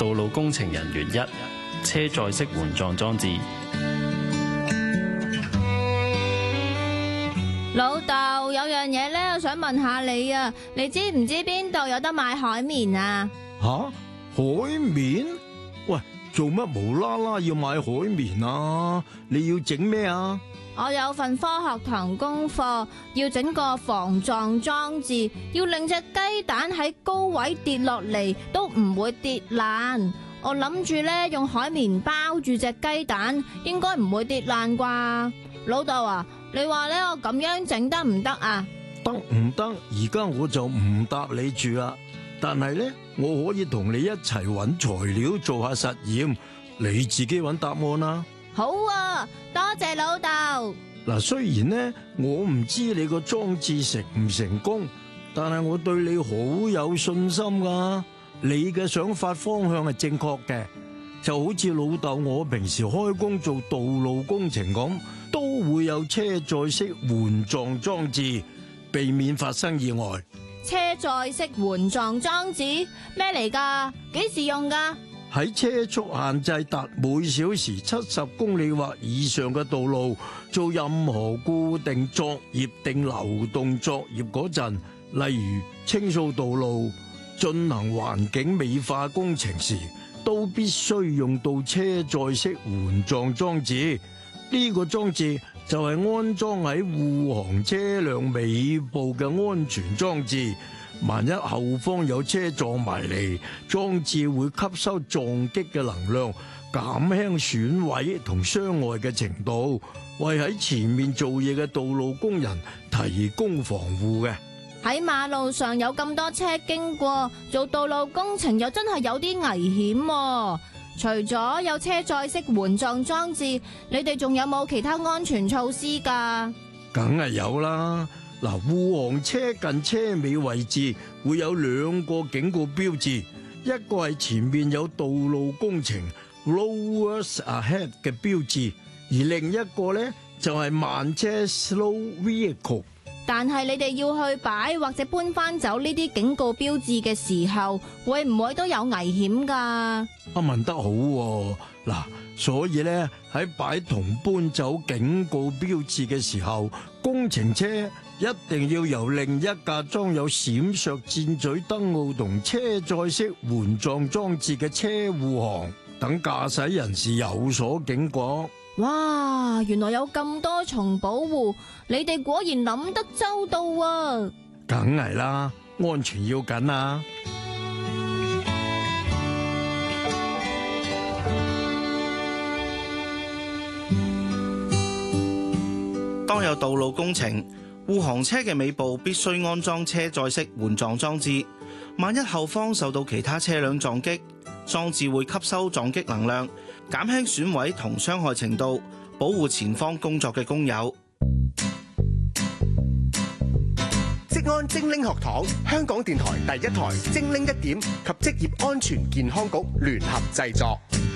道路工程人員1車載式緩撞裝置。 老豆，有樣嘢咧，我想問下你啊，你知唔知邊度有得買海綿啊？ 吓？海綿？喂，做乜無啦啦要買海綿啊？你要整咩啊？ 我有份科學堂功課，要整個防撞裝置，要令隻雞蛋喺高位跌落嚟都唔會跌爛。我諗住咧用海綿包住隻雞蛋，應該唔會跌爛啩。老豆啊，你話咧我咁樣整得唔得啊？ 得唔得？而家我就唔答你住啦。但係咧，我可以同你一齊揾材料做下實驗，你自己揾答案啦。 好啊，多謝老豆。 嗱，雖然咧我唔知你個裝置成唔成功，但係我對你好有信心噶。你嘅想法方向係正確嘅，就好似老豆我平時開工做道路工程咁，都會有車載式緩撞裝置，避免發生意外。 車載式緩撞裝置咩嚟㗎？幾時用㗎？ 喺車速限制達每小時70公里或以上嘅道路，做任何固定作業定流動作業嗰陣，例如清掃道路、進行環境美化工程時，都必須用到車載式緩撞裝置。呢個裝置就係安裝喺護航車輛尾部嘅安全裝置。萬一後方有車撞埋嚟，裝置會吸收撞擊嘅能量，減輕損毀同傷害嘅程度，為喺前面做嘢嘅道路工人提供防護嘅。 喺馬路上有咁多車經過，做道路工程又真係有啲危險喎。除咗有車載式緩撞裝置，你哋仲有冇其他安全措施㗎？ 梗係有啦。嗱，護航車近車尾位置會有2個警告標誌，一個係前面有道路工程 Roadworks Ahead 嘅標誌，而另一個呢就係慢車 Slow Vehicle。 但係你哋要去擺或者搬翻走呢啲警告標誌嘅時候，會唔會都有危險㗎？ 問得好喎，嗱，所以咧喺擺同搬走警告標誌嘅時候，工程車一定要由另一架裝有閃爍箭嘴燈號同車載式緩撞裝置嘅車護航，等駕駛人士有所警覺。 哇，原來有咁多重保護，你哋果然諗得周到啊！ 梗係啦，安全要緊啊！ 當有道路工程，護航車嘅尾部必須安裝車載式緩撞裝置。萬一後方受到其他車輛撞擊，裝置會吸收撞擊能量，減輕損毀同傷害程度，保護前方工作嘅工友。 職安精靈學堂，香港電台第一台精靈一點及職業安全健康局聯合製作。